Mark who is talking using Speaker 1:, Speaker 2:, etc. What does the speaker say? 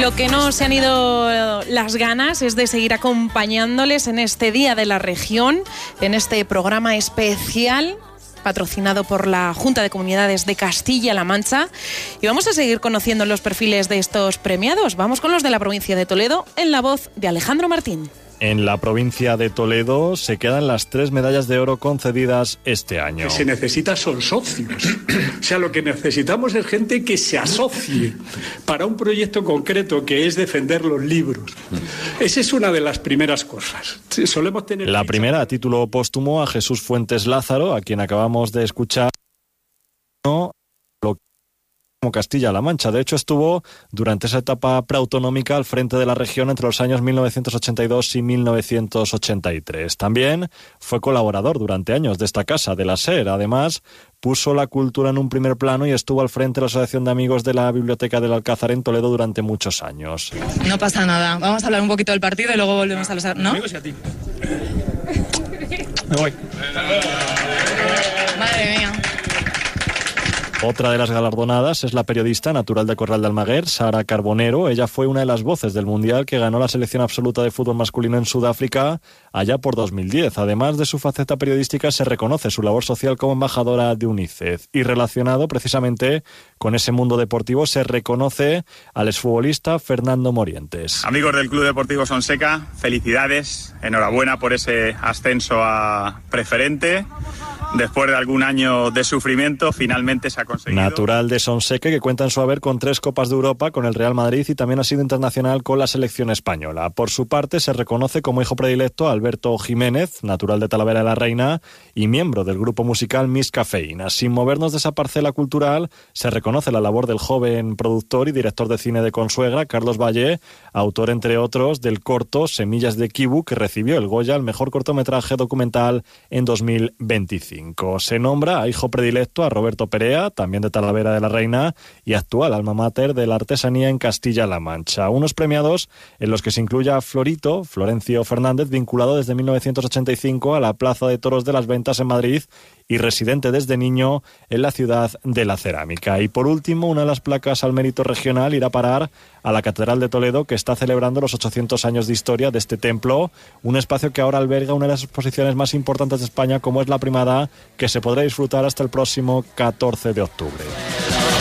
Speaker 1: lo que no se han ido las ganas es de seguir acompañándoles en este Día de la Región, en este programa especial patrocinado por la Junta de Comunidades de Castilla-La Mancha. Y vamos a seguir conociendo los perfiles de estos premiados. Vamos con los de la provincia de Toledo, en la voz de Alejandro Martín.
Speaker 2: En la provincia de Toledo se quedan las 3 medallas de oro concedidas este año.
Speaker 3: Lo que se necesita son socios. O sea, lo que necesitamos es gente que se asocie para un proyecto concreto, que es defender los libros. Esa es una de las primeras cosas. Solemos tener...
Speaker 2: La primera, a título póstumo, a Jesús Fuentes Lázaro, a quien acabamos de escuchar, como Castilla-La Mancha. De hecho, estuvo durante esa etapa preautonómica al frente de la región entre los años 1982 y 1983. También fue colaborador durante años de esta casa, de la SER. Además, puso la cultura en un primer plano y estuvo al frente de la Asociación de Amigos de la Biblioteca del Alcázar en Toledo durante muchos años.
Speaker 4: No pasa nada. Vamos a hablar un poquito del partido y luego volvemos a los... ¿No?
Speaker 3: Amigos y a ti. Me voy.
Speaker 4: Madre mía.
Speaker 2: Otra de las galardonadas es la periodista natural de Corral de Almaguer, Sara Carbonero. Ella fue una de las voces del Mundial que ganó la selección absoluta de fútbol masculino en Sudáfrica allá por 2010. Además de su faceta periodística, se reconoce su labor social como embajadora de UNICEF. Y relacionado precisamente con ese mundo deportivo, se reconoce al exfutbolista Fernando Morientes.
Speaker 5: Amigos del Club Deportivo Sonseca, felicidades, enhorabuena por ese ascenso a preferente. Después de algún año de sufrimiento, finalmente se ha conseguido.
Speaker 2: Natural de Sonseca, que cuenta en su haber con 3 Copas de Europa con el Real Madrid y también ha sido internacional con la selección española. Por su parte, se reconoce como hijo predilecto a Alberto Jiménez, natural de Talavera de la Reina y miembro del grupo musical Miss Cafeína. Sin movernos de esa parcela cultural, se reconoce la labor del joven productor y director de cine de Consuegra, Carlos Valle, autor, entre otros, del corto Semillas de Kibu, que recibió el Goya al mejor cortometraje documental en 2025. Se nombra a hijo predilecto a Roberto Perea, también de Talavera de la Reina y actual alma mater de la artesanía en Castilla-La Mancha. Unos premiados en los que se incluye a Florito, Florencio Fernández, vinculado desde 1985 a la Plaza de Toros de las Ventas en Madrid y residente desde niño en la ciudad de la cerámica. Y por último, una de las placas al mérito regional irá a parar a la Catedral de Toledo, que está celebrando los 800 años de historia de este templo, un espacio que ahora alberga una de las exposiciones más importantes de España, como es la Primada, que se podrá disfrutar hasta el próximo 14 de octubre.